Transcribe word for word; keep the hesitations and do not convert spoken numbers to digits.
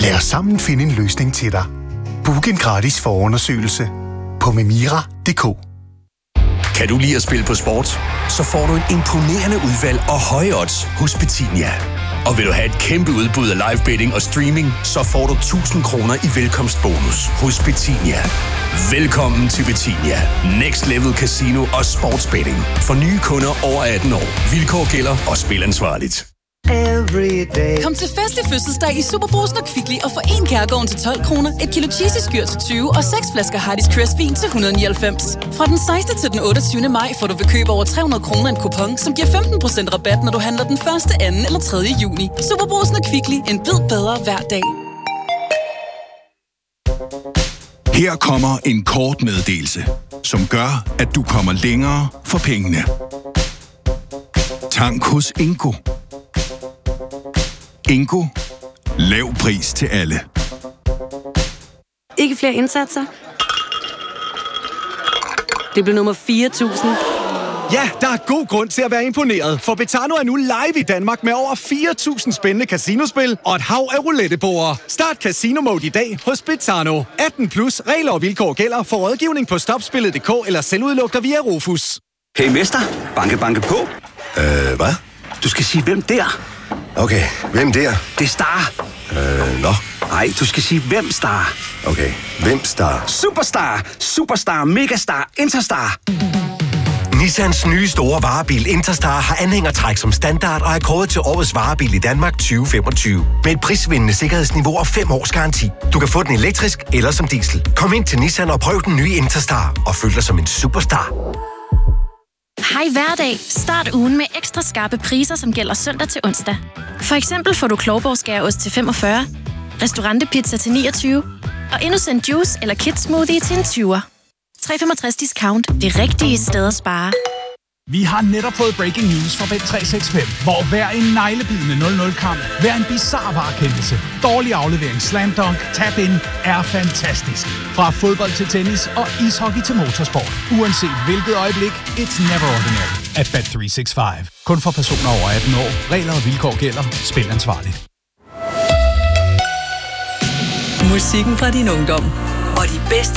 Lad os sammen finde en løsning til dig. Book en gratis forundersøgelse på memira punktum d k. Kan du lide at spille på sport? Så får du et imponerende udvalg og høje odds hos Betinia. Og vil du have et kæmpe udbud af live betting og streaming, så får du tusind kroner i velkomstbonus hos Betinia. Velkommen til Betinia. Next Level Casino og Sportsbetting. For nye kunder over atten år. Vilkår gælder og spil ansvarligt. Kom til festlig fødselsdag i Superbrugsen og Kvickly og få en Kærgården til tolv kroner, et kilo cheesy skyr til tyve og seks flasker Hardis Crest vin til et hundrede og nioghalvfems. Fra den sekstende til den otteogtyvende maj får du ved køb over tre hundrede kroner en kupon, som giver femten procent rabat, når du handler den første, anden eller tredje juni. Superbrugsen og Kvickly. En bid bedre hver dag. Her kommer en kort meddelelse, som gør, at du kommer længere for pengene. Tank hos Ingo. Ingo. Lav pris til alle. Ikke flere indsatser? Det blev nummer fire tusind. Ja, der er god grund til at være imponeret, for Betano er nu live i Danmark med over fire tusind spændende casinospil og et hav af rouletteborde. Start Casino Mode i dag hos Betano. atten plus, regler og vilkår gælder. For rådgivning på stopspillet punktum d k eller selvudlugter via Rufus. Hey mester, banke banke på. Øh, hvad? Du skal sige hvem der. Okay, hvem der? Det er Star. Øh, nå. Nej, du skal sige hvem Star. Okay, hvem Star? Superstar, Superstar, Megastar, Interstar. Nissans nye store varebil Interstar har anhængertræk som standard og er kåret til årets varebil i Danmark tyve femogtyve. Med et prisvindende sikkerhedsniveau og fem års garanti. Du kan få den elektrisk eller som diesel. Kom ind til Nissan og prøv den nye Interstar og føl dig som en superstar. Hej hverdag. Start ugen med ekstra skarpe priser, som gælder søndag til onsdag. For eksempel får du Klovborg-skæreost til femogfyrre, restaurantepizza til niogtyve og Innocent Juice eller Kids Smoothie til en tyver. tre komma femogtres discount. Det rigtige sted at spare. Vi har netop fået breaking news fra Bet tre seks fem, hvor hver en neglebidende nul nul-kamp, hver en bizarre varekendelse, dårlig aflevering, slam dunk, tap-in er fantastisk. Fra fodbold til tennis og ishockey til motorsport. Uanset hvilket øjeblik, it's never ordinary at Bet tre seks fem. Kun for personer over atten år. Regler og vilkår gælder. Spil ansvarligt. Musikken fra din ungdom og de bedste